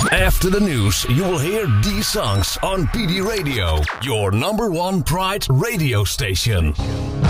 After the news, you will hear these songs on PD Radio, your number one Pride radio station.